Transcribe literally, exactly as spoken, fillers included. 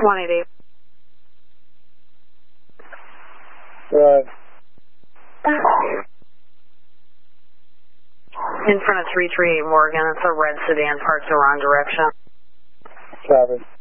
one eighty-eight. Right. In front of three three eight Morgan. It's a red sedan parked the wrong direction. Copy.